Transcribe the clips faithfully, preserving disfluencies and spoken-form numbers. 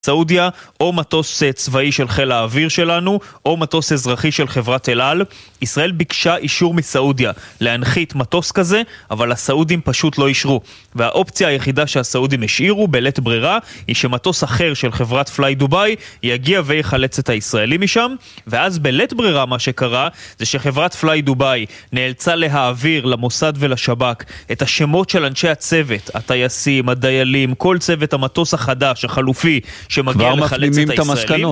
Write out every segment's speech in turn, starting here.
סעודיה, או מטוס צבאי של חיל האוויר שלנו, או מטוס אזרחי של חברת אל על. ישראל ביקשה אישור מסעודיה להנחית מטוס כזה, אבל הסעודים פשוט לא אישרו. והאופציה היחידה שהסעודים השאירו בלית ברירה, היא שמטוס אחר של חברת פליי דוביי יגיע ויחלץ את הישראלים משם. ואז בלית ברירה מה שקרה, זה שחברת פליי דוביי נאלצה להעביר למוסד ולשב"כ את השמות של אנשי הצוות, הטייסים, הדיילים, כל צוות המטוס החדש, החלופי, שמגיע לחלץ את הישראלים.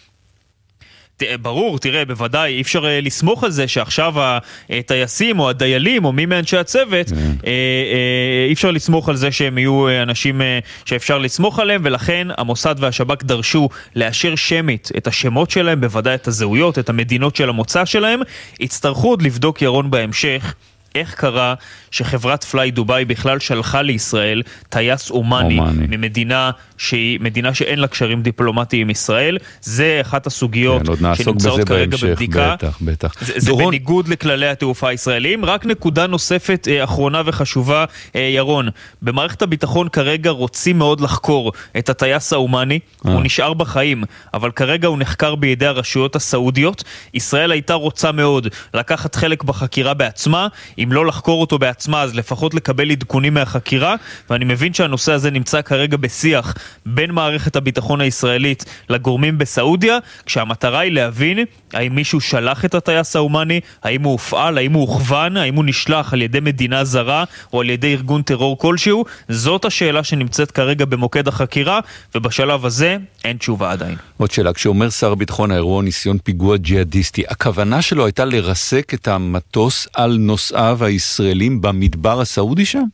ברור, תראה, בוודאי אי אפשר לסמוך על זה שעכשיו הטייסים או הדיילים או מי מאנשי הצוות, אי אפשר לסמוך על זה שהם יהיו אנשים שאפשר לסמוך עליהם, ולכן המוסד והשב"כ דרשו לאשר שמית את השמות שלהם, בוודאי את הזהויות, את המדינות של המוצא שלהם. יצטרכו עוד לבדוק ירון בהמשך איך קרה שחברת פליי דוביי בכלל שלחה לישראל טייס אומני, אומני. ממדינה שהיא מדינה שאין לה קשרים דיפלומטיים עם ישראל. זה אחת הסוגיות כן, שנמצאות כרגע בהמשך, בבדיקה. בטח, בטח. זה, זה דורון... בניגוד לכללי התעופה הישראליים. רק נקודה נוספת אה, אחרונה וחשובה, אה, ירון. במערכת הביטחון כרגע רוצים מאוד לחקור את הטייס האומני. אה. הוא נשאר בחיים, אבל כרגע הוא נחקר בידי הרשויות הסעודיות. ישראל הייתה רוצה מאוד לקחת חלק בחקירה בעצמה, אם לא לחקור אותו בעצמה, אז לפחות לקבל עדכונים מהחקירה, ואני מבין שהנושא הזה נמצא כרגע בשיח בין מערכת הביטחון הישראלית לגורמים בסעודיה, כשהמטרה היא להבין האם מישהו שלח את הטייס האומני, האם הוא הופעל, האם הוא הוכוון, האם הוא נשלח על ידי מדינה זרה או על ידי ארגון טרור כלשהו. זאת השאלה שנמצאת כרגע במוקד החקירה, ובשלב הזה אין תשובה עדיין. עוד שאלה, כשאומר שר הביטחון האירוע ניסיון פיגוע ג'יהדיסטי, הכוונה שלו הייתה לרסק את המטוס על נוסעיו הישראלים במדבר הסעודי שם?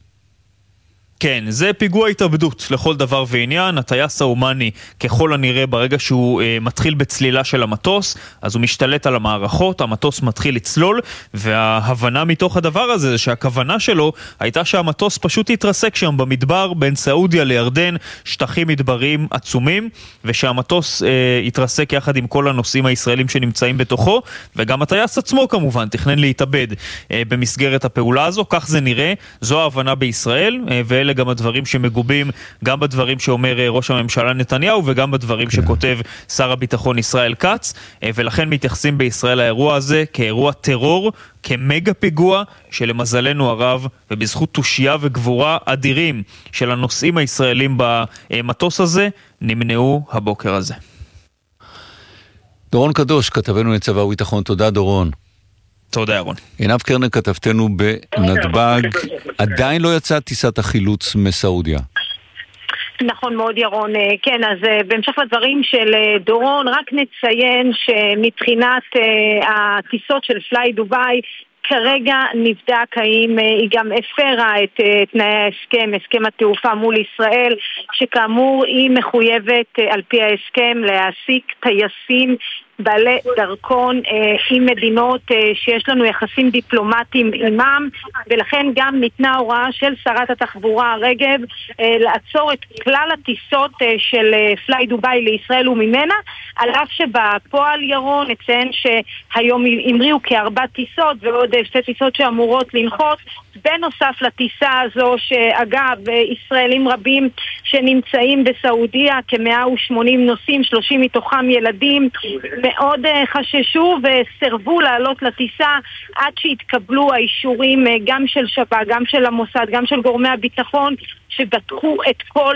כן, זה פיגוע התאבדות לכל דבר ועניין. הטייס האומני ככל הנראה ברגע שהוא אה, מתחיל בצלילה של המטוס, אז הוא משתלט על המערכות, המטוס מתחיל לצלול, וההבנה מתוך הדבר הזה זה שהכוונה שלו הייתה שהמטוס פשוט יתרסק שם במדבר בין סעודיה לירדן, שטחים מדבריים עצומים, ושהמטוס אה, יתרסק יחד עם כל הנוסעים הישראלים שנמצאים בתוכו, וגם הטייס עצמו כמובן תכנן להתאבד אה, במסגרת הפעולה הזו. כך זה נראה, זו ההבנה בישראל, אה, ואלה גם הדברים שמגובים גם בדברים שאומר ראש הממשלה נתניהו וגם בדברים שכותב שר הביטחון ישראל כץ, ולכן מתייחסים בישראל לאירוע הזה כאירוע טרור, כמגה פיגוע שלמזלנו הרב ובזכות תושייה וגבורה אדירים של הנוסעים הישראלים במטוס הזה נמנעו הבוקר הזה. דורון קדוש, כתבנו לצבא וביטחון, תודה דורון. תודה ירון. עינב קרנר, כתבתנו בנתב"ג, עדיין לא יצאה טיסת החילוץ מסעודיה. נכון מאוד ירון, כן, אז בהמשך לדברים של דורון, רק נציין שמבחינת הטיסות של פליי דוביי, כרגע נבדק האם היא גם הפרה את תנאי ההסכם, הסכם התעופה מול ישראל, שכאמור היא מחויבת על פי ההסכם להעסיק טייסים בעלי דרכון אה, עם מדינות אה, שיש לנו יחסים דיפלומטיים עימם, ולכן גם ניתנה הוראה של שרת התחבורה רגב אה, לעצור את כלל הטיסות אה, של אה, פליי דוביי לישראל וממנה, על אף שבפועל ירון נציין שהיום המריאו כארבע טיסות ועוד אה, שתי טיסות שאמורות לנחות, בנוסף לטיסה הזו שאגב ישראלים רבים שנמצאים בסעודיה, כ-מאה ושמונים נוסעים, שלושים מתוכם ילדים, מאוד חששו וסרבו לעלות לטיסה עד שהתקבלו האישורים גם של שב"כ, גם של המוסד, גם של גורמי הביטחון, שבדקו את כל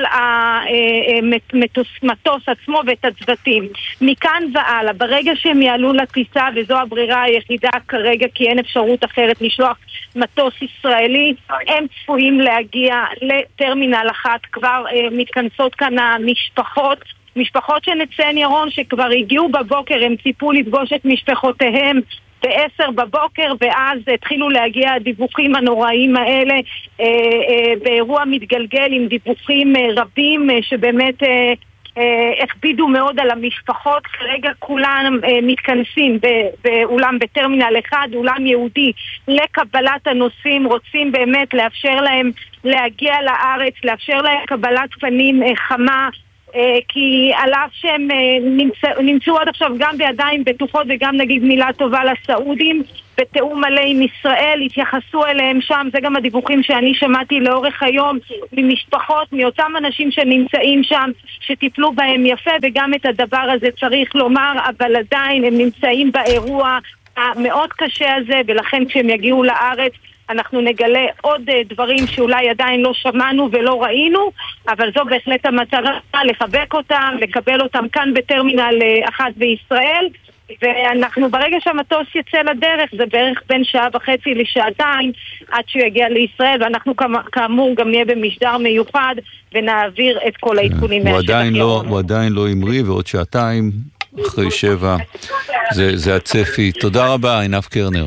המטוס עצמו ואת הצוותים. מכאן והלאה, ברגע שהם יעלו לטיסה, וזו הברירה היחידה כרגע כי אין אפשרות אחרת לשלוח מטוס ישראלי, הם צפויים להגיע לטרמינל אחת. כבר מתכנסות כאן המשפחות, משפחות שנציין ירון שכבר הגיעו בבוקר, הם ציפו לפגוש את משפחותיהם בעשר בבוקר, ואז התחילו להגיע הדיווחים הנוראים האלה, אה, אה, באירוע מתגלגל עם דיווחים אה, רבים אה, שבאמת אה, אה, הכבידו מאוד על המשפחות. כרגע כולם אה, מתכנסים באולם בטרמינל אחד, אולם יהודי לקבלת הנוסעים, רוצים באמת לאפשר להם להגיע לארץ, לאפשר להם קבלת פנים אה, חמה, כי על אף שהם נמצא, נמצאו עד עכשיו גם בידיים בטוחות, וגם נגיד מילה טובה לסעודים, בתאום מלא עם ישראל, התייחסו אליהם שם. זה גם הדיווחים שאני שמעתי לאורך היום ממשפחות, מאותם אנשים שנמצאים שם, שטיפלו בהם יפה, וגם את הדבר הזה צריך לומר, אבל עדיין הם נמצאים באירוע המאוד קשה הזה, ולכן כשהם יגיעו לארץ אנחנו נגלה עוד דברים שאולי עדיין לא שמענו ולא ראינו, אבל זו בהחלט המטרה, לחבק אותם, לקבל אותם כאן בטרמינל אחת בישראל, ואנחנו ברגע שהמטוס יצא לדרך, זה בערך בין שעה וחצי לשעתיים עד שהוא יגיע לישראל, ואנחנו כאמור גם נהיה במשדר מיוחד ונעביר את כל העדכונים מהשטח ירון. הוא עדיין לא אמרי, ועוד שעתיים אחרי שבע זה, זה הצפי. תודה רבה, עינב קרנר.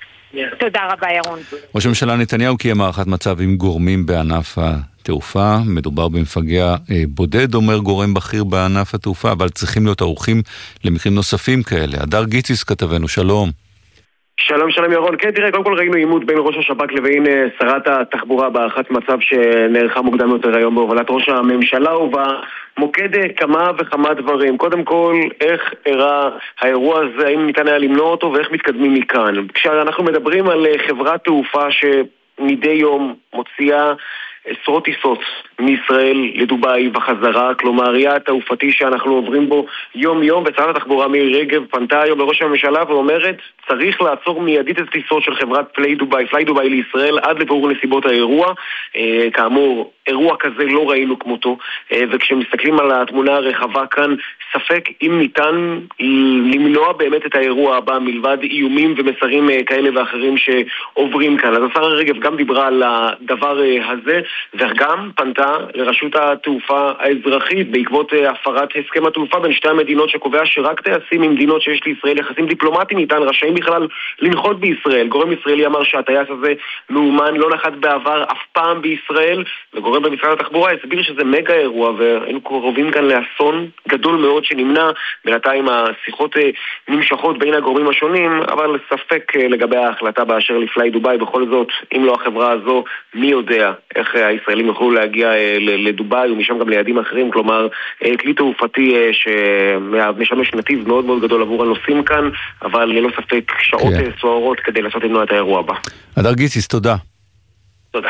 תודה רבה ירון. ראש הממשלה נתניהו קיים הערכת מצב עם גורמים בענף התעופה. מדובר במפגע בודד, אומר גורם בכיר בענף התעופה, אבל צריכים להיות ערוכים למקרים נוספים כאלה. הדר גיציס כתבנו, שלום. שלום שלום ירון. כן, תראה, קודם כל ראינו עימות בין ראש השב"כ לבין שרת התחבורה בהערכת מצב שנערכה מוקדם יותר היום בהובלת ראש הממשלה, ובמוקד כמה וכמה דברים. קודם כל, איך אירע האירוע הזה, האם ניתן היה למנוע אותו ואיך מתקדמים מכאן. כשאנחנו מדברים על חברת תעופה שמדי יום מוציאה עשרות טיסות מישראל לדובאי וחזרה, כלומר יעד תעופתי שאנחנו עוברים בו יום יום, ושרת התחבורה מירי רגב פנתה היום לראש הממשלה ואומרת צריך לעצור מיידית את הטיסות של חברת פליי דובאי, פליי דובאי לישראל עד לבירור נסיבות האירוע. אה, כאמור, אירוע כזה לא ראינו כמותו, אה, וכשמסתכלים על התמונה הרחבה כאן, ספק אם ניתן למנוע באמת את האירוע הבא מלבד איומים ומסרים אה, כאלה ואחרים שעוברים כאן. אז השרה רגב גם דיברה על הדבר אה, הזה, וגם פנתה לרשות התעופה האזרחית בעקבות הפרת הסכם התעופה בין שתי המדינות שקובע שרק טייסים ממדינות שיש לישראל יחסים דיפלומטיים איתן רשאים בכלל לנחות בישראל. גורם ישראלי אמר שהטייס הזה מאומן לא נחת בעבר אף פעם בישראל, וגורם במשרד התחבורה הסביר שזה מגה אירוע והיינו קרובים כאן לאסון גדול מאוד שנמנע. בינתיים השיחות נמשכות בין הגורמים השונים, אבל ספק לגבי ההחלטה באשר לפליי דובאי. בכל זאת, אם לא החברה הזו, מי יודע איך הישראלים יוכלו להגיע לדובאי ומשם גם ליעדים אחרים. כלומר, כלי תעופתי שמשמש נתיב מאוד מאוד גדול עבור הנוסעים כאן, אבל ללא ספק שעות סוערות כדי לעשות למנוע את האירוע הבא. הדר גיציס, תודה. תודה.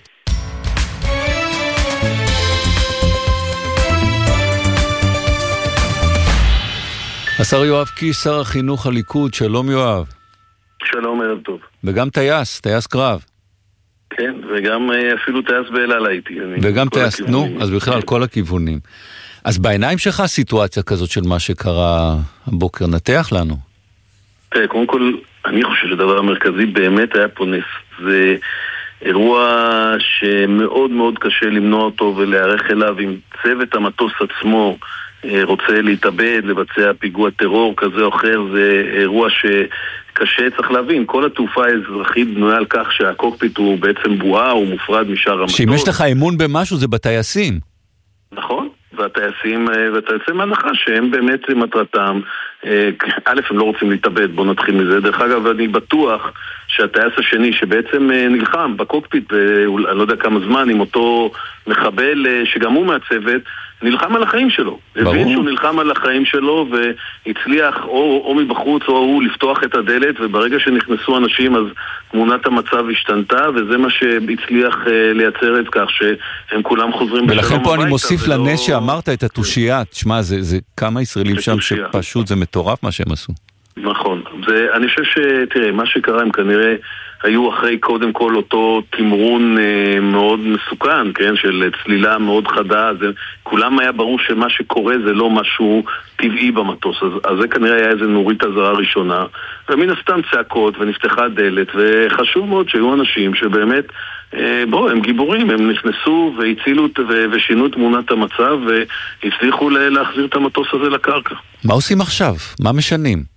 השר יואב קיש, שר החינוך הליכוד, שלום יואב. שלום, ערב טוב. וגם טייס, טייס קרב. כן, וגם אפילו טייס באלעל הייתי. וגם טייס, נו, אז בכלל כל הכיוונים. אז בעיניים שלך סיטואציה כזאת של מה שקרה הבוקר, נתח לנו. תראה, קודם כל, אני חושב שהדבר המרכזי באמת היה פה נס. זה אירוע שמאוד מאוד קשה למנוע אותו ולהיערך אליו, עם צוות המטוס עצמו רוצה להתאבד, לבצע פיגוע טרור כזה או אחר. זה אירוע שקשה, צריך להבין, כל התעופה האזרחית בנויה על כך שהקוקפיט הוא בעצם בועה, הוא מופרד משאר המטוס. שאם יש לך אמון במשהו זה בטייסים. נכון, והטייסים, ואתה יוצא מהנחה שהם באמת מטרתם, א', הם לא רוצים להתאבד, בוא נתחיל מזה. דרך אגב, אני בטוח שהטייס השני שבעצם נלחם בקוקפיט, אני לא יודע כמה זמן, עם אותו מחבל שגם הוא מהצוות, נלחם על החיים שלו. הבין שהוא נלחם על החיים שלו והצליח או, או מבחוץ או הוא לפתוח את הדלת, וברגע שנכנסו אנשים אז תמונת המצב השתנתה, וזה מה שהצליח לייצר את כך שהם כולם חוזרים בשלום הביתה. ולכן פה אני מוסיף ולא... לנס שאמרת את התושייה. תשמע, זה, זה כמה ישראלים שם שפשוט זה מטורף מה שהם עשו. נכון. זה, אני חושב שתראה, מה שקרה הם כנראה היו אחרי קודם כל אותו תמרון אה, מאוד מסוכן, כן, של צלילה מאוד חדה. זה, כולם היה ברור שמה שקורה זה לא משהו טבעי במטוס, אז, אז זה כנראה היה איזה נורית הזרה ראשונה, ומן הסתם צעקות ונפתחה דלת, וחשוב מאוד שהיו אנשים שבאמת אה, בואו, הם גיבורים, הם נכנסו והצילו ו- ושינו תמונת המצב והצליחו להחזיר את המטוס הזה לקרקע. מה עושים עכשיו? מה משנים?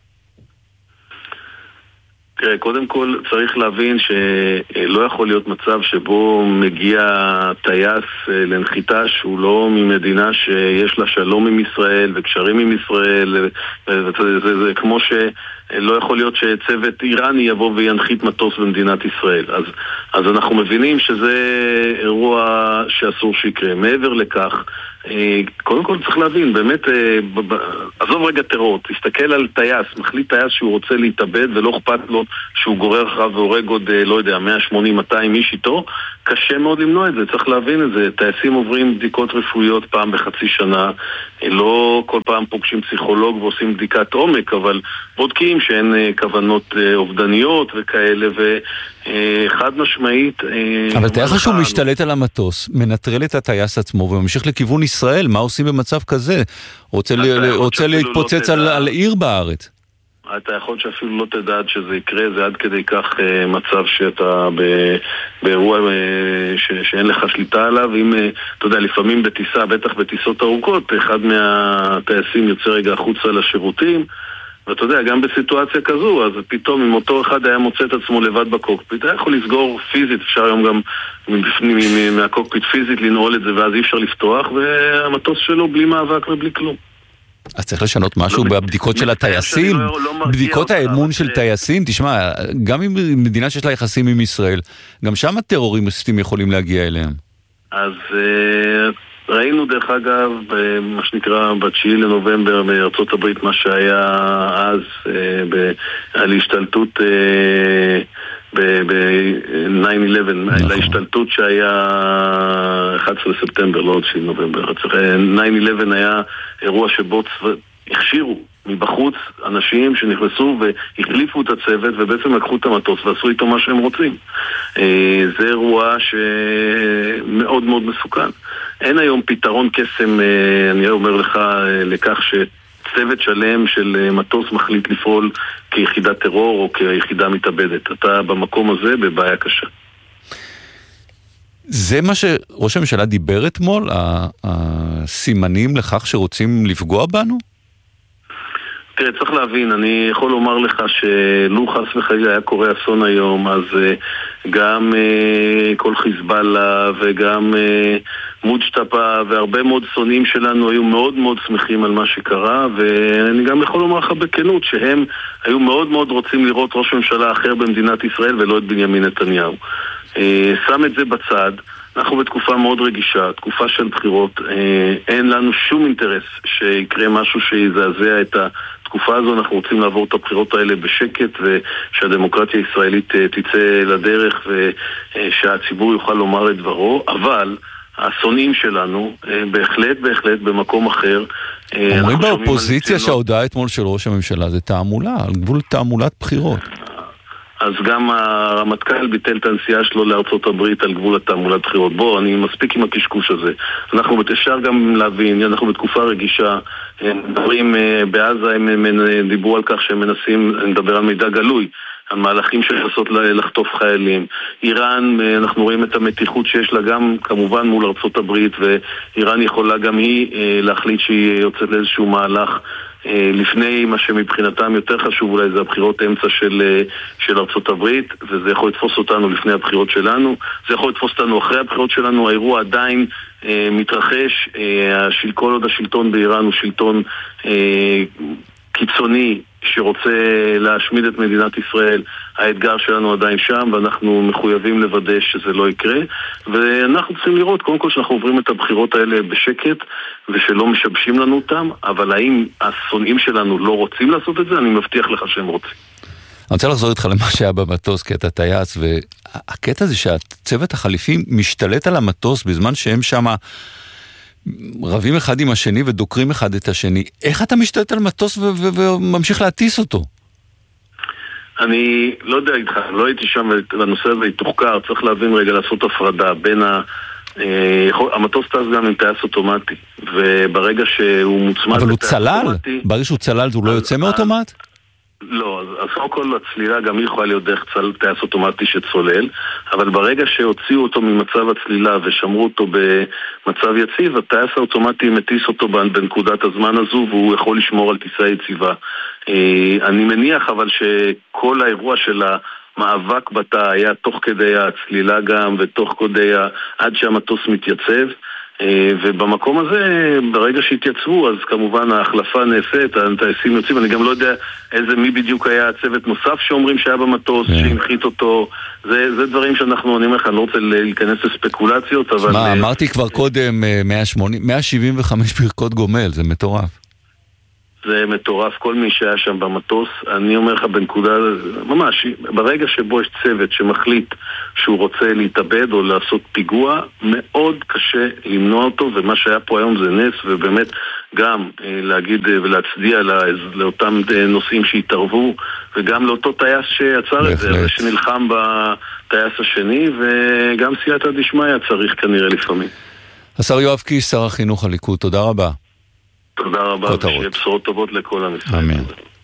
תראה, קודם כל צריך להבין שלא יכול להיות מצב שבו מגיע טייס לנחיתה שהוא לא ממדינה שיש לה שלום עם ישראל וקשרים עם ישראל, וזה, זה, זה כמו שלא יכול להיות שצוות איראני יבוא וינחית מטוס במדינת ישראל. אז, אז אנחנו מבינים שזה אירוע שאסור שיקרה. מעבר לכך, קודם כל צריך להבין, באמת, עזוב רגע טרור, תסתכל על טייס, מחליט טייס שהוא רוצה להתאבד ולא אכפת לו שהוא גורר אחריו והורג עוד, לא יודע, מאה שמונים מאתיים איש איתו, קשה מאוד למנוע את זה, צריך להבין את זה. טייסים עוברים בדיקות רפואיות פעם בחצי שנה, לא כל פעם פוגשים פסיכולוג ועושים בדיקת עומק, אבל בודקים שאין כוונות אובדניות וכאלה, וחד משמעית... אבל תהיה לך שהוא משתלט על המטוס, מנטרל את הטייס עצמו וממשיך לכיוון ישראל, מה עושים במצב כזה? רוצה להתפוצץ על עיר בארץ. אתה יכול שאפילו לא תדע עד שזה יקרה, זה עד כדי כך אה, מצב שאתה ב, באירוע אה, ש, שאין לך שליטה עליו. אם, אה, אתה יודע, לפעמים בטיסה, בטח בטיסות ארוכות, אחד מהטייסים יוצא רגע החוצה לשירותים, ואתה יודע, גם בסיטואציה כזו, אז פתאום אם אותו אחד היה מוצא את עצמו לבד בקוקפיט, היה יכול לסגור פיזית, אפשר היום גם מבפנים, מהקוקפיט פיזית לנעול את זה, ואז אי אפשר לפתוח, והמטוס שלו בלי מאבק ובלי כלום. אז צריך לשנות משהו בבדיקות של הטייסים, בדיקות האמון של טייסים. תשמע, גם עם מדינה שיש לה יחסים עם ישראל, גם שם הטרוריסטים יכולים להגיע אליהם. אז ראינו דרך אגב, מה שנקרא בתשיעי לנובמבר בארצות הברית, מה שהיה אז על השתלטות ב-תשע אחת עשרה, להשתלטות שהיה אחד עשר לספטמבר, לא עוד תשיעי לנובמבר. תשע אחת עשרה היה אירוע שבו הכשירו מבחוץ אנשים שנכנסו והחליפו את הצוות ובעצם לקחו את המטוס ועשו איתו מה שהם רוצים. זה אירוע שמאוד מאוד מסוכן. אין היום פתרון קסם, אני אומר לך, לכך ש... צוות שלם של מטוס מחליט לפעול כיחידת טרור או כיחידה מתאבדת. אתה במקום הזה בבעיה קשה. זה מה שראש הממשלה דיבר אתמול, הסימנים לכך שרוצים לפגוע בנו? תראה, צריך להבין, אני יכול לומר לך שלו חס וחלילה היה קורה אסון היום, אז גם כל חיזבאללה וגם מוג'טפה והרבה מאוד שונאים שלנו היו מאוד מאוד שמחים על מה שקרה, ואני גם יכול לומר לך בכנות שהם היו מאוד מאוד רוצים לראות ראש ממשלה אחר במדינת ישראל ולא את בנימין נתניהו. שם את זה בצד. אנחנו בתקופה מאוד רגישה, תקופה של בחירות, אין לנו שום אינטרס שיקרה משהו שיזעזע את התקופה הזו. אנחנו רוצים לעבור את הבחירות האלה בשקט ושהדמוקרטיה הישראלית תצא לדרך ושהציבור יוכל לומר את דברו, אבל השונאים שלנו בהחלט בהחלט במקום אחר. אומרים באופוזיציה שההודעה אתמול של ראש הממשלה זה תעמולה, על גבול תעמולת בחירות. אז גם הרמטכ"ל ביטל את הנסיעה שלו לארצות הברית על גבול התעמולת בחירות. בוא, אני מספיק עם הקשקוש הזה. אנחנו אפשר גם להבין, אנחנו בתקופה רגישה, דברים בעזה, הם דיברו על כך שהם מנסים, נדבר על מידע גלוי, על מהלכים שנסות לחטוף חיילים. איראן, אנחנו רואים את המתיחות שיש לה גם כמובן מול ארצות הברית, ואיראן יכולה גם היא להחליט שהיא יוצאת לאיזשהו מהלך לפני מה שמבחינתם יותר חשוב אולי זה הבחירות אמצע של, של ארצות הברית, וזה יכול לתפוס אותנו לפני הבחירות שלנו, זה יכול לתפוס אותנו אחרי הבחירות שלנו. האירוע עדיין אה, מתרחש, אה, השל, כל עוד השלטון באיראן הוא שלטון אה, קיצוני שרוצה להשמיד את מדינת ישראל. האתגר שלנו עדיין שם ואנחנו מחויבים לוודא שזה לא יקרה, ואנחנו צריכים לראות קודם כל שאנחנו עוברים את הבחירות האלה בשקט ושלא משבשים לנו אותם, אבל האם השונאים שלנו לא רוצים לעשות את זה? אני מבטיח לך שהם רוצים. אני רוצה לחזור איתך למה שהיה במטוס, כי אתה טייס, והקטע זה שהצוות החליפים משתלט על המטוס בזמן שהם שם רבים אחד עם השני ודוקרים אחד את השני. איך אתה משתלט על מטוס וממשיך להטיס אותו? אני לא יודע איתך, לא הייתי שם והנושא הזה יתוחקר. צריך להבין רגע לעשות הפרדה בין ה... המטוס טס גם עם טייס אוטומטי, וברגע שהוא מוצמד... אבל הוא צלל? ברגע שהוא צלל הוא לא יוצא מאוטומט? לא, אז קודם כל הצלילה גם היא יכולה להיות דרך טייס אוטומטי שצולל, אבל ברגע שהוציאו אותו ממצב הצלילה ושמרו אותו במצב יציב, הטייס האוטומטי מטיס אותו בנקודת הזמן הזו והוא יכול לשמור על טיסה יציבה. אני מניח אבל שכל האירוע של המאבק בתא היה תוך כדי הצלילה גם ותוך כדי עד שהמטוס מתייצב. ובמקום הזה, ברגע שהתייצבו, אז כמובן ההחלפה נעשית, הטייסים יוצאים, אני גם לא יודע איזה מי בדיוק היה הצוות נוסף שאומרים שהיה במטוס, שהנחית אותו, זה, זה דברים שאנחנו, אני אומר לך, אני לא רוצה להיכנס לספקולציות, אבל... מה, אמרתי כבר קודם מאה שבעים וחמש פרקות גומל, זה מטורף. זה מטורף, כל מי שהיה שם במטוס, אני אומר לך בנקודה, ממש, ברגע שבו יש צוות שמחליט שהוא רוצה להתאבד או לעשות פיגוע, מאוד קשה למנוע אותו, ומה שהיה פה היום זה נס, ובאמת גם להגיד ולהצדיע לאותם נושאים שהתערבו, וגם לאותו טייס שיצר את זה, שנלחם בטייס השני, וגם סייעתא דשמיא צריך כנראה לפעמים. השר יואב קיש, שר החינוך הליכוד, תודה רבה. תודה רבה, ושיהיה בשורות טובות לכל עם ישראל. אמן.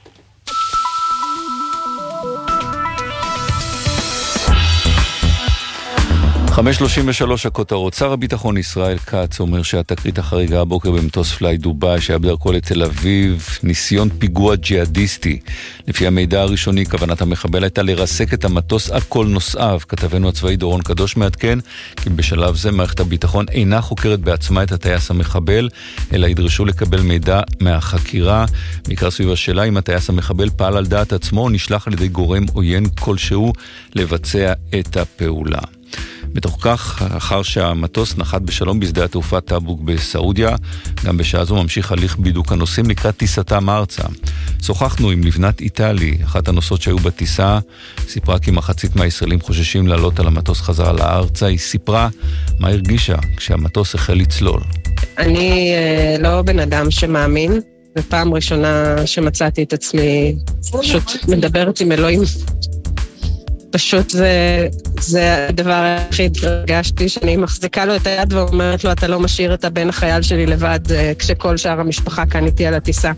חמש שלושים ושלוש הכותרות. שר הביטחון ישראל כץ אומר שהתקרית החריגה הבוקר במטוס פליי דובאי שהיה בדרכו לתל אביב ניסיון פיגוע ג'יהאדיסטי. לפי המידע הראשוני כוונת המחבל הייתה לרסק את המטוס על כל נוסעיו. כתבנו הצבאי דורון קדוש מעדכן כי בשלב זה מערכת הביטחון אינה חוקרת בעצמה את הטייס המחבל, אלא ידרשו לקבל מידע מהחקירה. בעיקר סביב השאלה אם הטייס המחבל פעל על דעת עצמו או נשלח על ידי גורם עוין כלשהו לבצע את הפעולה. בתוך כך, אחר שהמטוס נחת בשלום בשדה התעופה טאבוק בסעודיה, גם בשעה זו ממשיך הליך בידוק הנוסעים לקראת טיסתם ארצה. שוחחנו עם לבנת איטלי, אחת הנוסעות שהיו בטיסה, סיפרה כי מחצית מהישראלים חוששים לעלות על המטוס חזרה לארצה. היא סיפרה מה הרגישה כשהמטוס החל לצלול. אני אה, לא בן אדם שמאמין, ופעם ראשונה שמצאתי את עצמי פשוט מדברת עם אלוהים. פשוט זה, זה הדבר היחיד הרגשתי, שאני מחזיקה לו את היד ואומרת לו, אתה לא משאיר את הבן החייל שלי לבד, כשכל שאר המשפחה כאן איתי על הטיסה.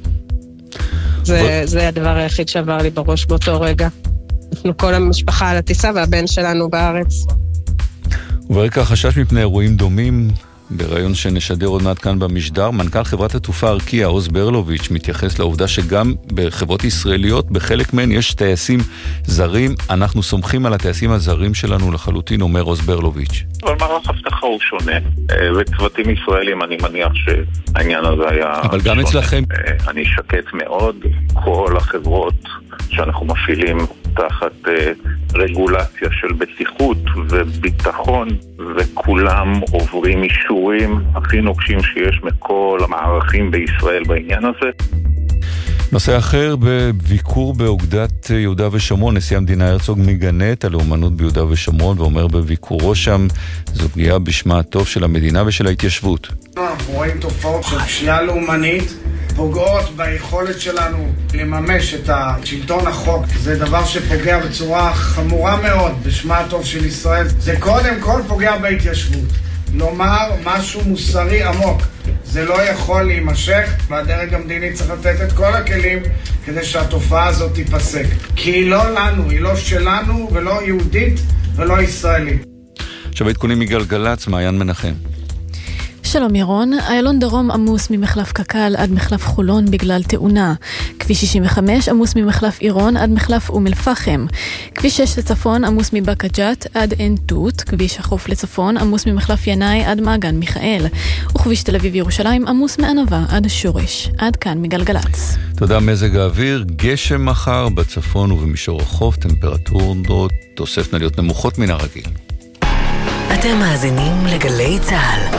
זה, זה הדבר היחיד שעבר לי בראש באותו רגע. אנחנו כל המשפחה על הטיסה והבן שלנו בארץ. וברקע חשש מפני אירועים דומים, ברעיון שנשדר עוד מעט כאן במשדר, מנכ"ל חברת התעופה ארקיע, עוז ברלוביץ', מתייחס לעובדה שגם בחברות ישראליות, בחלק מהן יש טייסים זרים. אנחנו סומכים על הטייסים הזרים שלנו לחלוטין, אומר עוז ברלוביץ'. אבל מערך אבטחה הוא שונה, וצוותים ישראלים, אני מניח שהעניין הזה היה... אבל גם אצלכם... אני שקט מאוד, כל החברות שאנחנו מפעילים תחת רגולציה של בטיחות וביטחון, וכולם עוברים אישורים הכי נוקשים שיש מכל המערכים בישראל בעניין הזה. נושא אחר, בביקור באוגדת יהודה ושומרון, נשיא המדינה הרצוג מגנה את הלאומנות ביהודה ושומרון, ואומר בביקורו שם זו פגיעה בשמה הטוב של המדינה ושל ההתיישבות. אנחנו רואים תופעות של פשיעה לאומנית, פוגעות ביכולת שלנו לממש את שלטון החוק. זה דבר שפוגע בצורה חמורה מאוד בשמה הטוב של ישראל. זה קודם כל פוגע בהתיישבות. לומר משהו מוסרי עמוק. זה לא יכול להימשך, והדרג המדיני צריך לתת את כל הכלים כדי שהתופעה הזאת תיפסק. כי היא לא לנו, היא לא שלנו ולא יהודית ולא ישראלית. עכשיו עדכונים מגלגלצ, מעיין מנחם. שלום ירון, איילון דרום עמוס ממחלף קקל עד מחלף חולון בגלל תאונה. כביש שישים וחמש עמוס ממחלף עירון עד מחלף אום אל פחם. כביש שש לצפון עמוס מבאקה ג'ת עד עין תות. כביש החוף לצפון עמוס ממחלף ינאי עד מעגן מיכאל. וכביש תל אביב ירושלים עמוס מענבה עד שורש. עד כאן מגלגלץ. תודה. מזג האוויר, גשם מחר בצפון ובמישור החוף, טמפרטורות תוספנה להיות נמוכות מן הרגיל. אתם מאזינים לגלי צהל.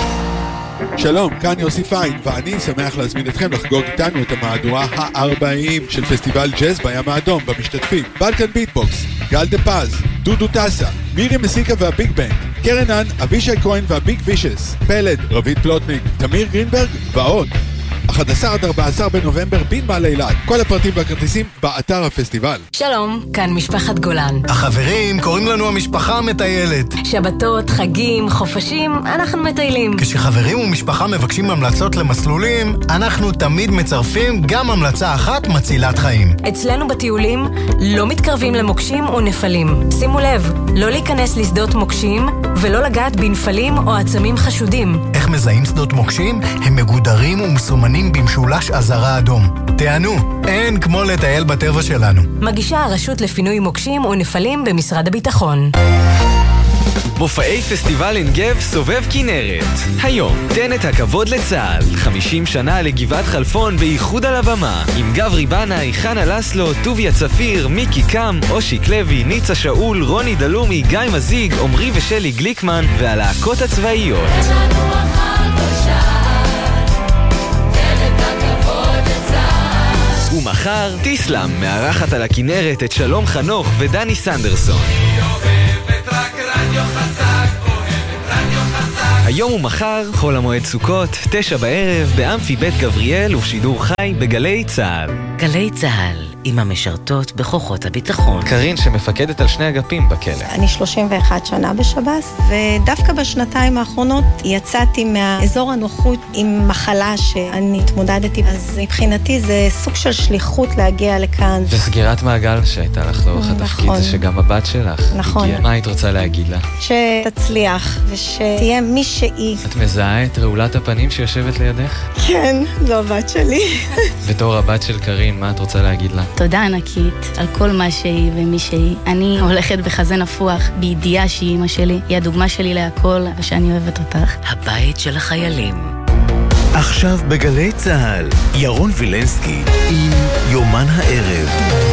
שלום, כאן יוסי פיין, ואני שמח להזמין אתכם לחגוג איתנו את המהדורה ה-ארבעים של פסטיבל ג'אז בים האדום. במשתתפים בלקן ביטבוקס, גל דה פז, דודו טסה, מירי מסיקה והביג בנד, קרנן, אבישי כהן והביג וישס, פלד, רבית פלוטניק, תמיר גרינברג ועוד. אחד עשר עד ארבעה עשר בנובמבר בנמל אילת. כל הפרטים והכרטיסים באתר הפסטיבל. שלום, כאן משפחת גולן. החברים קוראים לנו המשפחה המטיילת. שבתות, חגים, חופשים, אנחנו מטיילים. כשחברים ומשפחה מבקשים המלצות למסלולים, אנחנו תמיד מצרפים גם המלצה אחת מצילת חיים. אצלנו בטיולים לא מתקרבים למוקשים או נפלים. שימו לב, לא להיכנס לשדות מוקשים ולא לגעת בנפלים או עצמים חשודים. איך מזהים שדות מוקשים? הם מגודרים ומסומנים במשולש אזהרה אדום. תענו, אין כמו לטייל בטבע שלנו. מגישה הרשות לפינוי מוקשים ונפלים במשרד הביטחון. מופעי פסטיבל עין גב סובב כנרת. היום, תן את הכבוד לצה"ל. חמישים שנה לגבעת חלפון בייחוד על הבמה. עם גברי בנאי, חנה לסלו, טוביה צפיר, מיקי קם, אושיק לוי, ניצה שאול, רוני דלומי, גיא מזיג, עומרי ושלי גליקמן והלהקות הצבאיות. ומחר, טיסלאם מארחת על הכנרת את שלום חנוך ודני סנדרסון. היום ומחר, חול המועד סוכות, תשע בערב, באמפי בית גבריאל ובשידור חי בגלי צהל. גלי צהל, עם המשרתות בכוחות הביטחון. קרין שמפקדת על שני אגפים בכלא. אני שלושים ואחת שנה בשב"ס, ודווקא בשנתיים האחרונות יצאתי מהאזור הנוחות עם מחלה שאני התמודדתי. אז מבחינתי זה סוג של שליחות להגיע לכאן. וסגירת מעגל שהייתה לך לאורך התפקיד, זה שגם הבת שלך. נכון. מה היית רוצה להגיד לה? שתצליח ושתהיה מי שהיא. את מזהה את רעולת הפנים שיושבת לידך? כן, זו הבת שלי. בתור הבת של קרין, מה את רוצה להגיד לה? תודה ענקית על כל מה שהיא ומי שהיא. אני הולכת בחזה נפוח בידיעה שהיא אמא שלי. היא הדוגמה שלי להכל ושאני אוהבת אותך. הבית של החיילים. עכשיו בגלי צהל, ירון וילנסקי עם יומן הערב.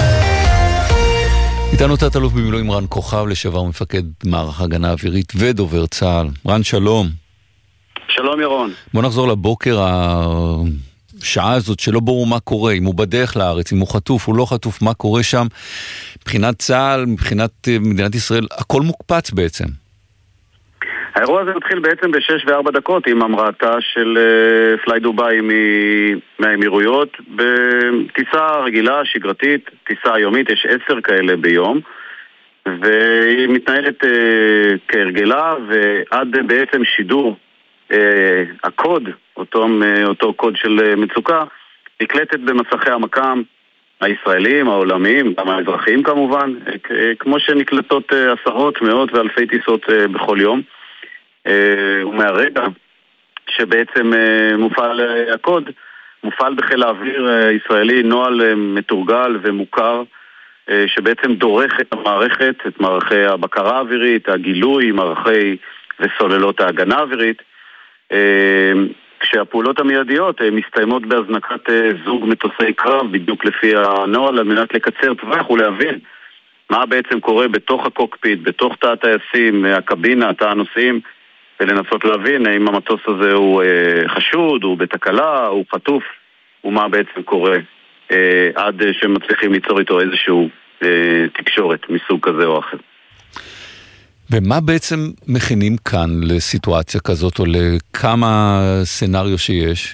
איתנו תת-אלוף במילואים רן כוכב, לשעבר מפקד מערך הגנה אווירית ודובר צה"ל. רן, שלום. שלום ירון. בוא נחזור לבוקר השעה הזאת שלא ברור מה קורה, אם הוא בדרך לארץ, אם הוא חטוף, הוא לא חטוף, מה קורה שם. מבחינת צה"ל, מבחינת מדינת ישראל, הכל מוקפץ בעצם. האירוע הזה מתחיל בעצם בשש וארבע דקות עם המראתה של פליי דובאי מהאמירויות בטיסה רגילה, שגרתית, טיסה יומית, יש עשר כאלה ביום, והיא מתנהלת כהרגלה, ועד בעצם שידור הקוד, אותו, אותו קוד של מצוקה, נקלטת במסכי המקם הישראלים, העולמיים, גם האזרחיים כמובן, כמו שנקלטות עשרות, מאות ואלפי טיסות בכל יום. ומהרגע שבעצם מופעל הקוד, מופעל בחיל האוויר הישראלי נוהל מתורגל ומוכר, שבעצם דורך את המערכת, את מערכי הבקרה האווירית, הגילוי, מערכי וסוללות ההגנה האווירית, כשהפעולות המיידיות מסתיימות בהזנקת זוג מטוסי קרב, בדיוק לפי הנוהל, על מנת לקצר טווח ולהבין מה בעצם קורה בתוך הקוקפיט, בתוך תא הטייסים, הקבינה, תא הנוסעים, ולנסות להבין האם המטוס הזה הוא חשוד, הוא בתקלה, הוא חטוף, ומה בעצם קורה עד שמצליחים ליצור איתו איזשהו תקשורת מסוג כזה או אחר. ומה בעצם מכינים כאן לסיטואציה כזאת, או לכמה סנריו שיש?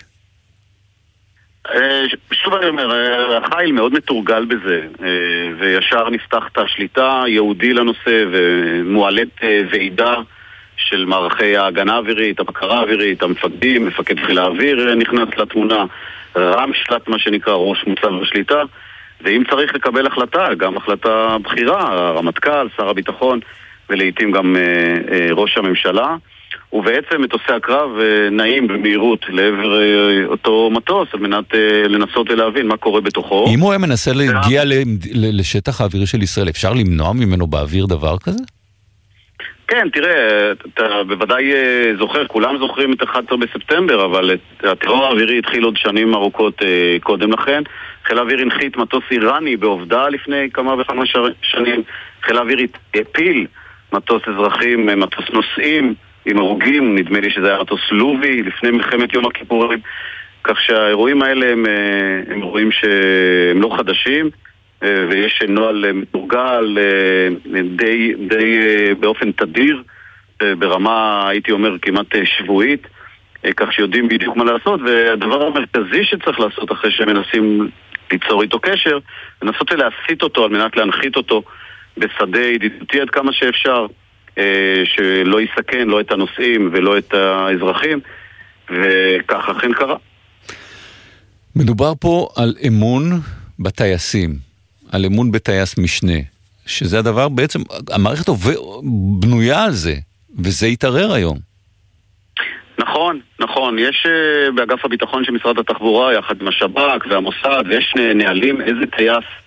שוב אני אומר, החיל מאוד מתורגל בזה, וישר נפתחת השליטה יהודי לנושא, ומועלת ועידה של מערכי ההגנה האווירית, הבקרה האווירית, המפקדים, מפקד חיל האוויר נכנס לתמונה, רם שלט מה שנקרא ראש מוצב בשליטה, ואם צריך לקבל החלטה, גם החלטה בחירה, הרמטכ"ל, שר הביטחון, ולעיתים גם אה, אה, ראש הממשלה, ובעצם מטוסי הקרב אה, נעים במהירות לעבר אה, אותו מטוס, על מנת אה, לנסות ולהבין מה קורה בתוכו. אם הוא היה מנסה להגיע לשטח האווירי של ישראל, אפשר למנוע ממנו באוויר דבר כזה? כן, תראה, אתה בוודאי זוכר, כולם זוכרים את אחד עשר בספטמבר, אבל הטרור האווירי התחיל עוד שנים ארוכות קודם לכן. חיל האוויר הנחית מטוס איראני בעובדה לפני כמה וכמה שנים. חיל האוויר הפיל מטוס אזרחים, מטוס נוסעים עם הרוגים, נדמה לי שזה היה מטוס לובי לפני מלחמת יום הכיפורים. כך שהאירועים האלה הם, הם אירועים שהם לא חדשים, ויש נוהל מתורגל די, די באופן תדיר, ברמה, הייתי אומר, כמעט שבועית, כך שיודעים בדיוק מה לעשות. והדבר המרכזי שצריך לעשות אחרי שמנסים ליצור איתו קשר, לנסות להסיט אותו על מנת להנחית אותו בשדה ידידותי עד כמה שאפשר, שלא יסכן לא את הנוסעים ולא את האזרחים, וכך אכן קרה. מדובר פה על אמון בטייסים, על אמון בטייס משנה, שזה הדבר בעצם, המערכת בנויה על זה, וזה יתערער היום. נכון, נכון. יש uh, באגף הביטחון של משרד התחבורה, יחד עם השב"כ והמוסד, ויש נהלים איזה טייס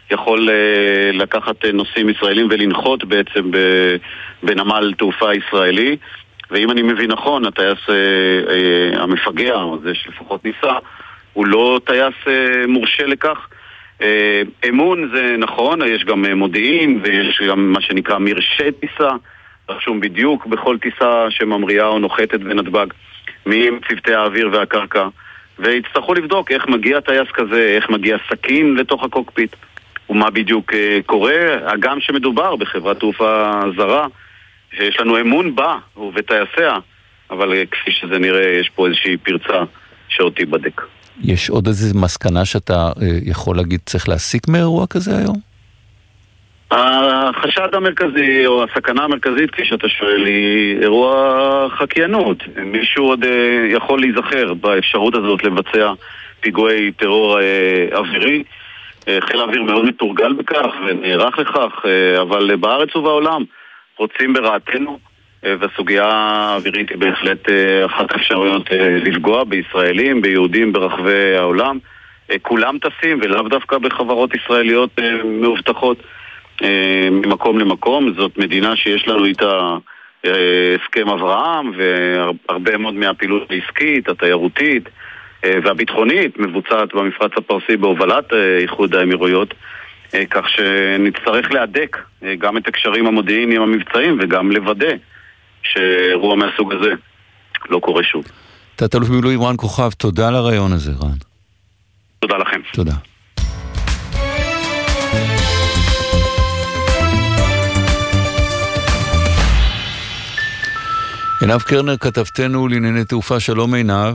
יכול לקחת נוסעים ישראלים ולנחות בעצם בנמל תעופה ישראלי. ואם אני מבין נכון, הטייס המפגע, זה שלפחות ניסה, הוא לא טייס מורשה לכך. אמון זה נכון, יש גם מודיעין ויש גם מה שנקרא מרשי טיסה, רשום בדיוק בכל טיסה שממריאה או נוחתת בנתב"ג עם צוותי האוויר והקרקע, והצטרכו לבדוק איך מגיע טייס כזה, איך מגיע סכין לתוך הקוקפיט ומה בדיוק קורה, גם שמדובר בחברת תעופה זרה שיש לנו אמון בה ובטייסיה, אבל כפי שזה נראה יש פה איזושהי פרצה שעוד תיבדק. יש עוד איזו מסקנה שאתה יכול להגיד צריך להסיק מאירוע כזה היום? החשד המרכזי או הסכנה המרכזית, כפי שאתה שואל, היא אירוע חקיינות. מישהו עוד יכול להיזכר באפשרות הזאת לבצע פיגועי טרור אווירי. חיל האוויר מאוד מתורגל בכך ונערך לכך, אבל בארץ ובעולם רוצים ברעתנו, והסוגיה האווירית היא בהחלט אחת האפשרויות לפגוע בישראלים, ביהודים ברחבי העולם. כולם טסים ולאו דווקא בחברות ישראליות מאובטחות ממקום למקום. זאת מדינה שיש לנו איתה הסכם אברהם, והרבה מאוד מהפעילות העסקית, התיירותית והביטחונית מבוצעת במפרץ הפרסי בהובלת איחוד האמירויות, כך שנצטרך להדק גם את הקשרים המודיעיניים המבצעיים וגם לוודא שאירוע מהסוג הזה לא קורה שוב. תת-אלוף במילואים רן כוכב, תודה על הרעיון הזה, רן. תודה לכם. תודה. עינב קרנר, כתבתנו לענייני תעופה, שלום עינב.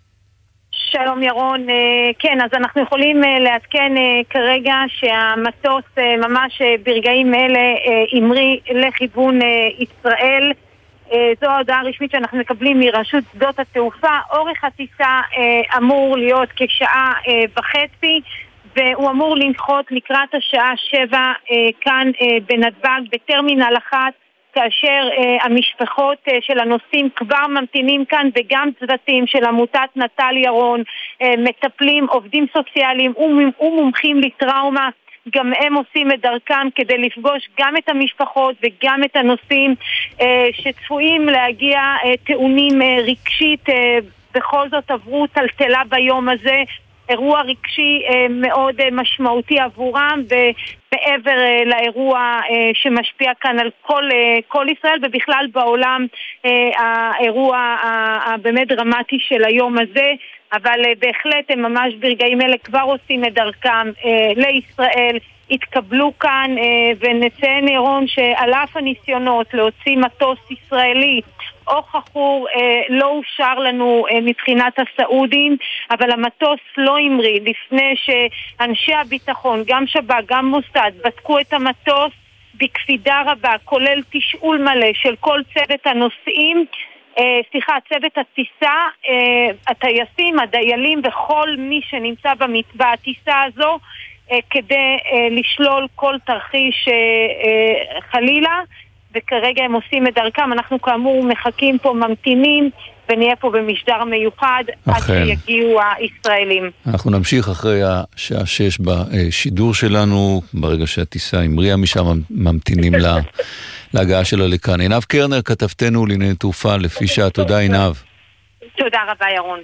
שלום ירון, כן, אז אנחנו יכולים לעדכן כרגע שהמטוס ממש ברגעים אלה אמרי לכיוון ישראל. זו ההודעה הרשמית שאנחנו מקבלים מרשות שדות התעופה. אורך הטיסה אמור להיות כשעה וחצי, והוא אמור לנחות לקראת השעה שבע כאן בנתב"ג בטרמינל אחת, כאשר uh, המשפחות uh, של הנוסעים כבר ממתינים כאן, וגם צוותים של עמותת נטל ירון, uh, מטפלים, עובדים סוציאליים ומומחים לטראומה, גם הם עושים את דרכם כדי לפגוש גם את המשפחות וגם את הנוסעים uh, שצפויים להגיע uh, טעונים uh, רגשית. uh, בכל זאת עברו טלטלה ביום הזה, אירוע רגשי אה, מאוד אה, משמעותי עבורם, ומעבר אה, לאירוע אה, שמשפיע כאן על כל, אה, כל ישראל ובכלל בעולם, אה, האירוע הבאמת דרמטי של היום הזה. אבל אה, בהחלט הם ממש ברגעים אלה כבר עושים את דרכם אה, לישראל, התקבלו כאן, אה, ונציין ירון שעל אף הניסיונות להוציא מטוס ישראלי או חכור אה, לא אושר לנו אה, מבחינת הסעודים, אבל המטוס לא המריא לפני שאנשי הביטחון, גם שב"כ, גם מוסד, בדקו את המטוס בקפידה רבה, כולל תשאול מלא של כל צוות הנוסעים, אה, סליחה, צוות הטיסה, אה, הטייסים, הדיילים וכל מי שנמצא בטיסה הזו, אה, כדי אה, לשלול כל תרחיש אה, אה, חלילה. וכרגע הם עושים את דרכם. אנחנו כאמור מחכים פה, ממתינים, ונהיה פה במשדר מיוחד עד שיגיעו הישראלים. אנחנו נמשיך אחרי השעה שש בשידור שלנו, ברגע שהטיסה המריאה משם, ממתינים להגעה שלה לכאן. עינב קרנר, כתבתנו לענייני תעופה, לפי שעה. תודה עינב. תודה רבה ירון.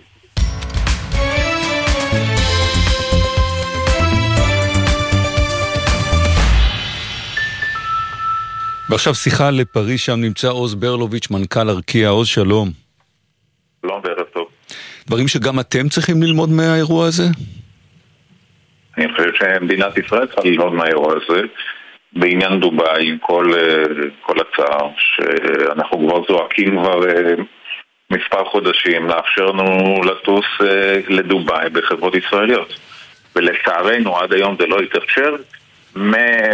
ועכשיו שיחה לפריז, שם נמצא עוז ברלוביץ', מנכ"ל ארקיע. עוז, שלום. שלום וערב טוב. דברים שגם אתם צריכים ללמוד מהאירוע הזה? אני חושב שמדינת ישראל צריכה ללמוד מהאירוע הזה. בעניין דובאי, עם כל, כל הצער, שאנחנו כבר זועקים כבר מספר חודשים, לאפשר לנו לטוס לדובאי בחברות ישראליות. ולצערנו עד היום זה לא יתאפשר, מ...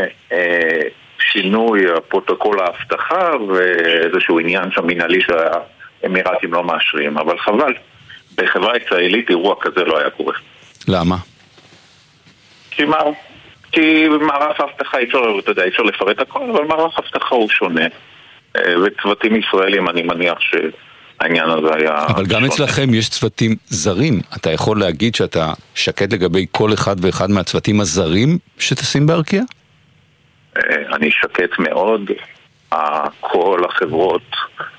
שינוי הפרוטוקול ההבטחה ואיזשהו עניין שם מנהלי שהאמירתים לא מאשרים, אבל חבל, בחברה ישראלית אירוע כזה לא היה קורה. למה? כי, מה, כי מערך ההבטחה, אפשר, אתה יודע, אפשר לפרט הכל, אבל מערך ההבטחה הוא שונה, וצוותים ישראלים אני מניח העניין הזה היה... אבל גם אצלכם יש צוותים זרים. אתה יכול להגיד שאתה שקט לגבי כל אחד ואחד מהצוותים הזרים שתשים בארקיע? אני שקט מאוד. כל החברות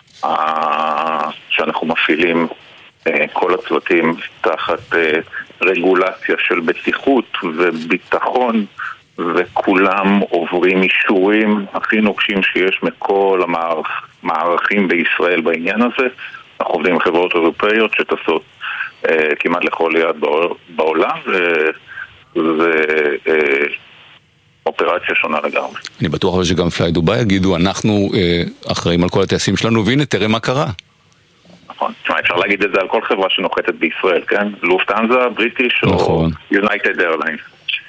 שאנחנו מפעילים, כל הצוותים תחת רגולציה של בטיחות וביטחון, וכולם עוברים אישורים הכי נוקשים שיש מכל המערכים בישראל בעניין הזה. אנחנו עובדים עם חברות אירופאיות שטסות אה, כמעט לכל יד בעולם, וזה אה, אופרציה שונה לגמרי. אני בטוח שגם פליי דוביי יגידו, אנחנו אה, אחראים על כל הטייסים שלנו, והנה תראה מה קרה. נכון, תשמע, אפשר להגיד את זה על כל חברה שנוחתת בישראל, כן? לופטהנזה, בריטיש נכון. או יונייטד איירליינס.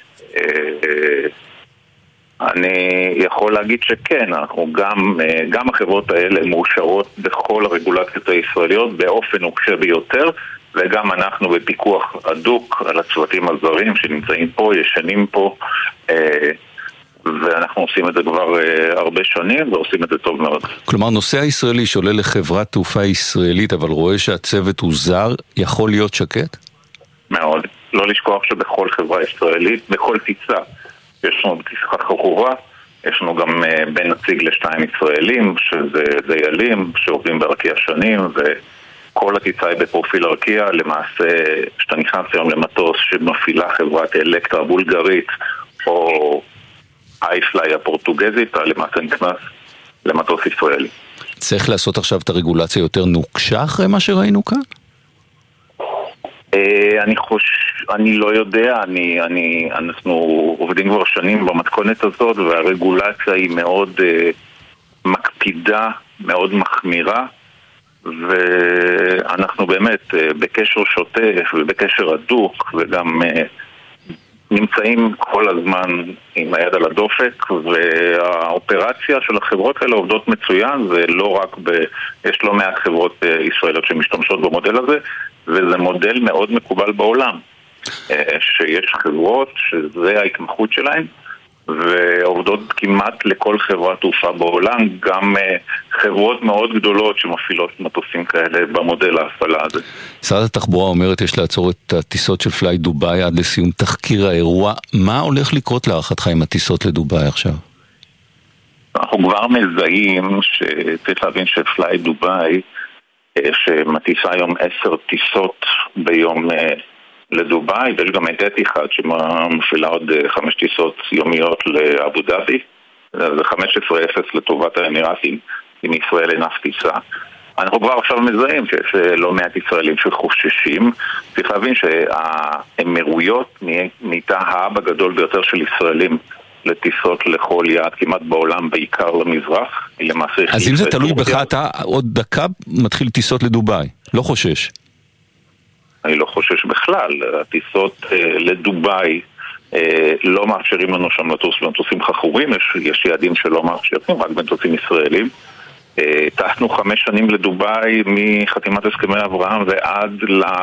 אני יכול להגיד שכן, אנחנו גם, גם החברות האלה מאושרות בכל הרגולציות הישראליות באופן נוקשה ביותר, וגם אנחנו בפיקוח הדוק על הצוותים הזרים שנמצאים פה, ישנים פה, ואנחנו עושים את זה כבר הרבה שנים ועושים את זה טוב מאוד. כלומר, נוסע ישראלי שעולה לחברת תעופה ישראלית אבל רואה שהצוות הוא זר, יכול להיות שקט? מאוד. לא לשכוח שבכל חברה ישראלית, בכל טיסה, יש לנו בטיסה חכורה, יש לנו גם בין נציג לשתיים ישראלים, שזה דיילים, שעובדים בארקיע שנים, וכל הטיסה היא בפרופיל ארקיע. למעשה, שאתה נכנס היום למטוס שמפעילה חברת אלקטרה בולגרית, או אייפליי הפורטוגזית, למעשה נכנס למטוס ישראלי. צריך לעשות עכשיו את הרגולציה יותר נוקשה אחרי מה שראינו כאן? אני חושב, אני לא יודע, אני, אני, אנחנו עובדים כבר שנים במתכונת הזאת, והרגולציה היא מאוד uh, מקפידה, מאוד מחמירה, ואנחנו באמת uh, בקשר שוטף ובקשר הדוק, וגם uh, נמצאים כל הזמן עם היד על הדופק, והאופרציה של החברות האלה עובדות מצוין, ולא רק ב... יש לא מעט חברות uh, ישראליות שמשתמשות במודל הזה, וזה מודל מאוד מקובל בעולם, שיש חברות שזה ההתמחות שלהן, ועובדות כמעט לכל חברת תעופה בעולם, גם חברות מאוד גדולות שמפעילות מטוסים כאלה במודל ההפעלה הזה. שרת התחבורה אומרת יש לעצור את הטיסות של פליי דוביי עד לסיום תחקיר האירוע. מה הולך לקרות להערכתך עם הטיסות לדוביי עכשיו? אנחנו כבר מזהים שצריך להבין שפליי דוביי שמטיסה היום עשר טיסות ביום לדוביי, ויש גם את אתיחד שמפעילה עוד חמש טיסות יומיות לאבו דאבי. זה חמש עשרה אפס לטובת האמירתים, עם ישראל אין אף טיסה. אנחנו כבר עכשיו מזהים שיש לא מעט ישראלים שחוששים. צריך להבין שהאמירויות נהייתה האב הגדול ביותר של ישראלים לטיסות לכל יעד כמעט בעולם, בעיקר למזרח. אז אם זה תלוי בך, אתה עוד דקה מתחיל טיסות לדוביי, לא חושש? אני לא חושש בכלל. הטיסות לדוביי לא מאפשרים לנו שם לטוס במטוסים חכורים, יש, יש יעדים שלא מאפשרים, רק במטוסים ישראלים. טסנו חמש שנים לדוביי מחתימת הסכמי אברהם ועד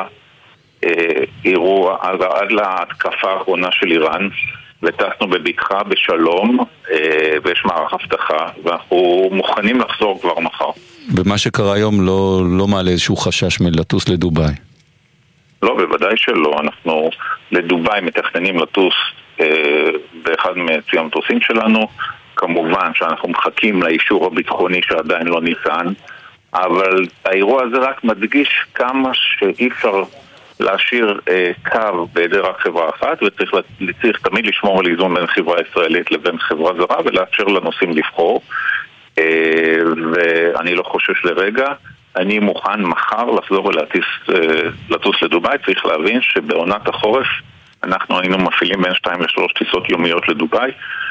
לאירוע, עד להתקפה האחרונה של איראן, וטסנו בבקחה בשלום, ויש מערך הבטחה, ואנחנו מוכנים לחזור כבר מחר. ומה שקרה היום לא, לא מעלה איזשהו חשש מלטוס לדוביי? לא, בוודאי שלא. אנחנו לדוביי מתכננים לטוס אה, באחד מצי המטוסים שלנו. כמובן שאנחנו מחכים לאישור הביטחוני שעדיין לא ניתן, אבל האירוע הזה רק מדגיש כמה שאי אפשר להשאיר אה, קו בידי רק חברה אחת, וצריך צריך תמיד לשמור על איזון בין חברה ישראלית לבין חברה זרה, ולאפשר לנוסעים לבחור. אה, ואני לא חושש לרגע. אני מוכן מחר לחזור ולטוס לטוס לדוביי. צריך להבין שבעונת החורף אנחנו היינו מפעילים בין שתיים לשלוש טיסות יומיות לדוביי,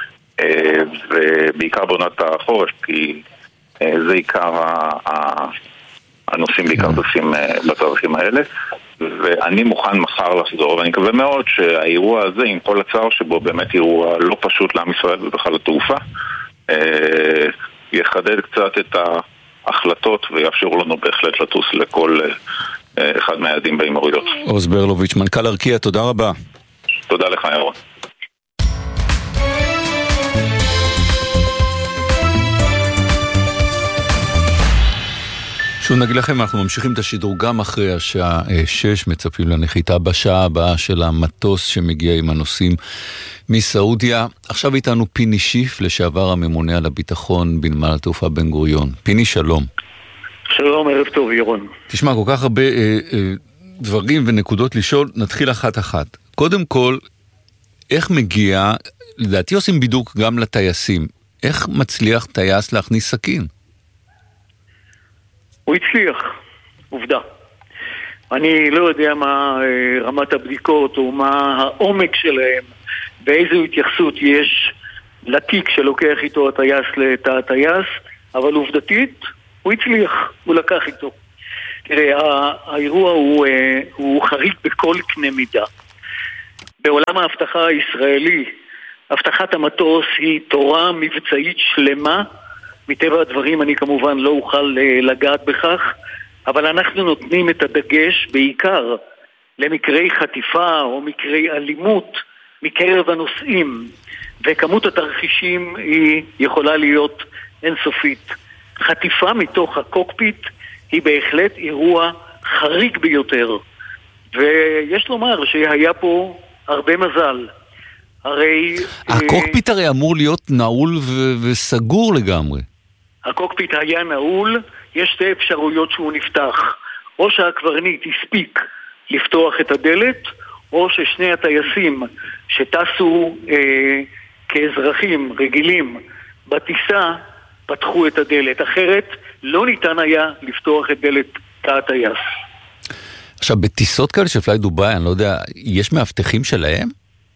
ובעיקר בעונת החורף, כי זה עיקר הנוסעים בעיקר טסים בתאריכים האלה, ואני מוכן מחר לחזור, ואני מקווה מאוד שהאירוע הזה, עם כל הצער שבו באמת אירוע לא פשוט לעם ישראל ובכלל התעופה, יחדד קצת את ה... החלטות ויאפשרו לנו בהחלט לטוס לכל אחד מהיעדים באמירויות. עוז ברלוביץ', מנכ"ל ארקיע, תודה רבה. תודה לך, ירון. שוב נגיד לכם, אנחנו ממשיכים את השידור גם אחרי השעה שש, מצפים לנחיתה בשעה הבאה של המטוס שמגיע עם הנוסעים מסעודיה. עכשיו איתנו פיני שיף, לשעבר הממונה על הביטחון בנמל התעופה בן גוריון. פיני, שלום. שלום, ערב טוב, ירון. תשמע, כל כך הרבה אה, אה, דברים ונקודות לשאול, נתחיל אחת אחת. קודם כל, איך מגיע, לדעתי עושים בידוק גם לטייסים, איך מצליח טייס להכניס סכין? הוא הצליח, עובדה. אני לא יודע מה רמת הבדיקות או מה העומק שלהם, באיזו התייחסות יש לתיק שלוקח איתו הטייס לתא הטייס, אבל עובדתית הוא הצליח, הוא לקח איתו. תראה, האירוע הוא, הוא חריג בכל קנה מידה. בעולם ההבטחה הישראלי, הבטחת המטוס היא תורה מבצעית שלמה. מטבע הדברים אני כמובן לא אוכל לגעת בכך, אבל אנחנו נותנים את הדגש בעיקר למקרי חטיפה או מקרי אלימות מקרב הנוסעים, וכמות התרחישים היא יכולה להיות אינסופית. חטיפה מתוך הקוקפיט היא בהחלט אירוע חריג ביותר, ויש לומר שהיה פה הרבה מזל. הרי הקוקפיט הרי אמור להיות נעול ו- וסגור לגמרי. הקוקפיט היה נעול, יש שתי אפשרויות שהוא נפתח. או שהקברניט הספיק לפתוח את הדלת, או ששני הטייסים שטסו אה, כאזרחים רגילים בטיסה פתחו את הדלת. אחרת לא ניתן היה לפתוח את דלת תא הטייס. עכשיו, בטיסות כאלה של פליי דובאי, אני לא יודע, יש מאבטחים שלהם?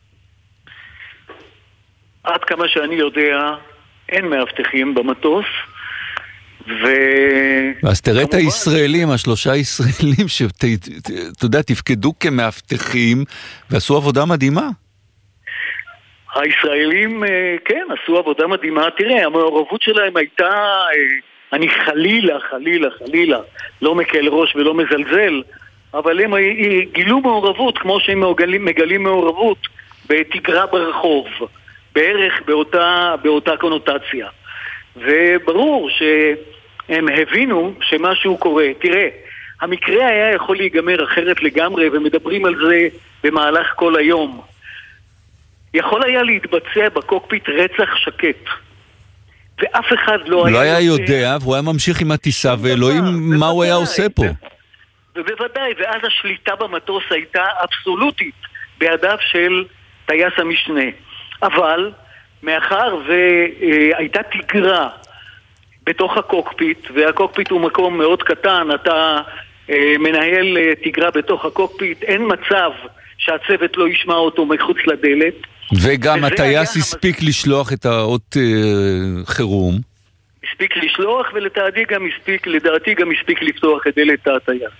עד כמה שאני יודע, אין מאבטחים במטוס, ו... אז תראה את הישראלים, השלושה ישראלים שאתה יודע, תפקדו כמאבטחים ועשו עבודה מדהימה. הישראלים, כן, עשו עבודה מדהימה. תראה, המעורבות שלהם הייתה, אני חלילה, חלילה, חלילה, לא מקל ראש ולא מזלזל, אבל הם גילו מעורבות כמו שהם מגלים, מגלים מעורבות בתגרה ברחוב. בערך באותה, באותה קונוטציה. וברור שהם הבינו שמשהו קורה. תראה, המקרה היה יכול להיגמר אחרת לגמרי, ומדברים על זה במהלך כל היום. יכול היה להתבצע בקוקפיט רצח שקט. ואף אחד לא היה... לא היה יודע, והוא היה ממשיך עם הטיסה, ואלוהים מה הוא היה עושה פה. ובוודאי, ואז השליטה במטוס הייתה אבסולוטית בידיו של טייס המשנה. אבל מאחר והייתה תגרה בתוך הקוקפיט, והקוקפיט הוא מקום מאוד קטן, אתה מנהל תגרה בתוך הקוקפיט, אין מצב שהצוות לא ישמע אותו מחוץ לדלת. וגם הטייס הספיק לשלוח את האות חירום. הספיק לשלוח, ולדעתי גם הספיק, לדעתי גם הספיק לפתוח את דלת הטייס.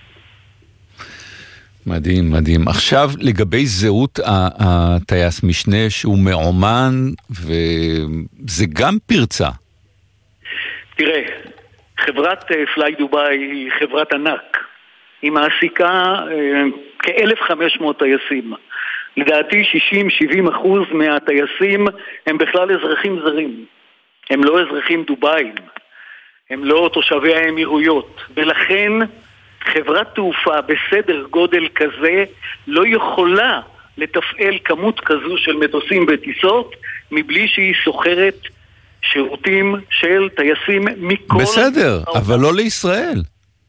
מדהים, מדהים. עכשיו לגבי זהות הטייס משנה שהוא מעומן, וזה גם פרצה. תראה, חברת פליי דובאי היא חברת ענק. היא מעסיקה כ-אלף וחמש מאות טייסים. לדעתי שישים שבעים אחוז מהטייסים הם בכלל אזרחים זרים. הם לא אזרחים דובאים. הם לא תושבי האמירויות. ולכן חברת תעופה בסדר גודל כזה לא יכולה לתפעל כמות כזו של מטוסים וטיסות מבלי שהיא סוחרת שירותים של טייסים מכל... בסדר, אבל לא לישראל.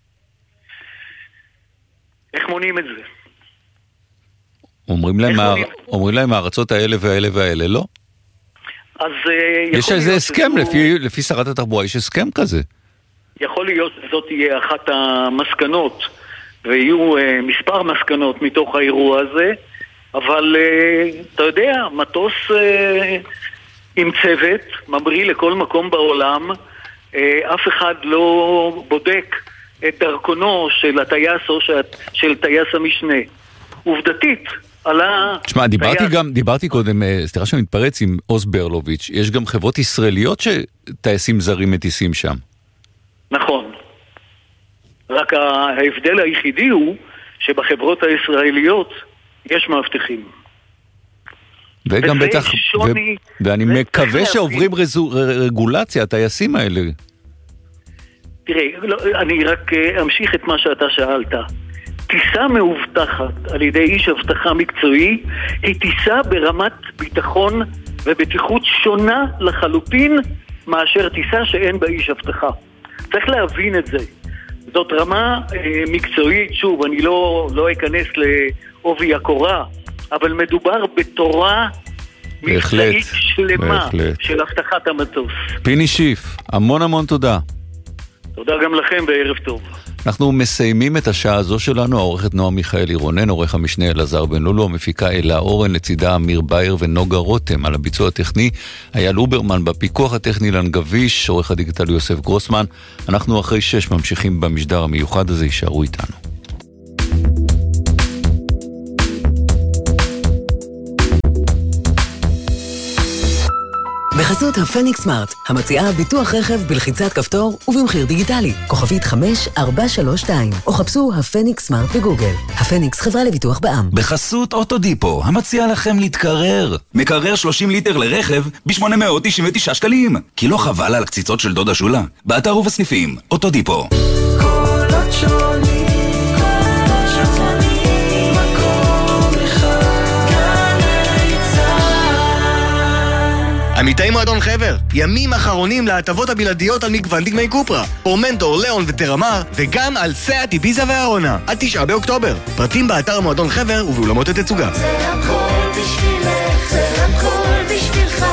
איך מונעים את זה? אומרים להם, מה... אומרים להם הארצות האלה והאלה והאלה, לא? אז יש איזה הסכם, לפי, לפי שרת התחבורה, יש הסכם כזה. יכול להיות שזאת תהיה אחת המסקנות, ויהיו uh, מספר מסקנות מתוך האירוע הזה, אבל uh, אתה יודע, מטוס uh, עם צוות, ממריא לכל מקום בעולם, uh, אף אחד לא בודק את דרכונו של הטייס או של, של טייס המשנה. עובדתית, עלה... תשמע, דיברתי גם, דיברתי קודם, סליחה שאני מתפרץ עם עוז ברלוביץ', יש גם חברות ישראליות שטייסים זרים מטיסים שם. נכון. רק ההבדל היחידי הוא שבחברות הישראליות יש מאבטחים. וגם בטח, שוני, ו... ואני מקווה שעוברים רזו, רגולציה, הטייסים האלה. תראה, לא, אני רק אמשיך את מה שאתה שאלת. טיסה מאובטחת על ידי איש אבטחה מקצועי היא טיסה ברמת ביטחון ובטיחות שונה לחלוטין מאשר טיסה שאין בה איש אבטחה. צריך להבין את זה. זאת רמה אה, מקצועית, שוב, אני לא, לא אכנס לעובי הקורה, אבל מדובר בתורה מקצועית שלמה בהחלט. של אבטחת המטוס. פיני שיף, המון המון תודה. תודה גם לכם וערב טוב. אנחנו מסיימים את השעה הזו שלנו, העורכת נועה מיכאלי רונן, עורך המשנה אלעזר בן לולו, המפיקה אלה אורן, לצידה אמיר בייר ונוגה רותם. על הביצוע הטכני היה לוברמן, בפיקוח הטכני אילן גביש, עורך הדיגיטל יוסף גרוסמן. אנחנו אחרי שש ממשיכים במשדר המיוחד הזה, יישארו איתנו. בחסות הפניקס סמארט, המציעה ביטוח רכב בלחיצת כפתור ובמחיר דיגיטלי. כוכבית חמש ארבע שלוש שתיים, או חפשו הפניקס סמארט בגוגל. הפניקס חברה לביטוח בע"מ. בחסות אוטודיפו, המציע לכם להתקרר. מקרר שלושים ליטר לרכב ב-שמונה מאות תשעים ותשעה שקלים. כי לא חבל על הקציצות של דודה שולה. באתר ובסניפים, אוטודיפו. קולות שונים. עמיתי מועדון חבר, ימים אחרונים להטבות הבלעדיות על מגוון דגמי קופרה, פורמנטור, ליאון וטרמר, וגם על סאט, איביזה והארונה, עד תשעה באוקטובר. פרטים באתר מועדון חבר ובאולמות התצוגה. זה הכל בשבילך, זה הכל בשבילך,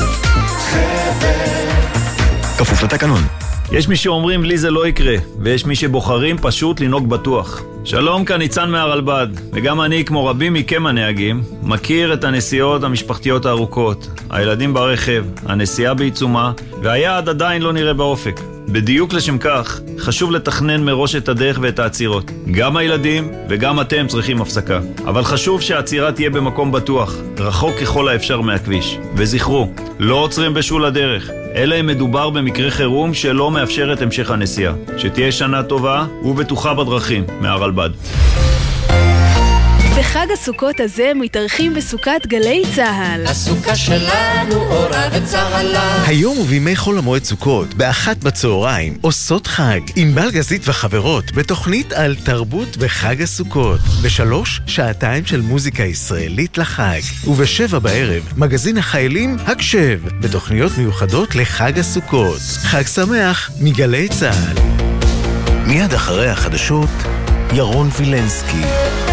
חבר. כפוף לתקנון. יש מי שאומרים לי זה לא יקרה, ויש מי שבוחרים פשוט לנהוג בטוח. שלום, כאן ניצן מהרלב"ד, וגם אני, כמו רבים מכם הנהגים, מכיר את הנסיעות המשפחתיות הארוכות, הילדים ברכב, הנסיעה בעיצומה, והיעד עדיין לא נראה באופק. בדיוק לשם כך, חשוב לתכנן מראש את הדרך ואת העצירות. גם הילדים וגם אתם צריכים הפסקה. אבל חשוב שהעצירה תהיה במקום בטוח, רחוק ככל האפשר מהכביש. וזכרו, לא עוצרים בשול הדרך, אלא אם מדובר במקרה חירום שלא מאפשר את המשך הנסיעה. שתהיה שנה טובה ובטוחה בדרכים, מהרלב"ד. בחג הסוכות הזה מתארחים בסוכת גלי צהל. הסוכה שלנו אורה וצהלה. היום ובימי חול המועד סוכות, באחת בצהריים, עושות חג, עם בלגזית וחברות, בתוכנית על תרבות בחג הסוכות. בשלוש, שעתיים של מוזיקה ישראלית לחג. ובשבע בערב, מגזין החיילים הקשב, בתוכניות מיוחדות לחג הסוכות. חג שמח מגלי צהל. מיד אחרי החדשות, ירון וילנסקי.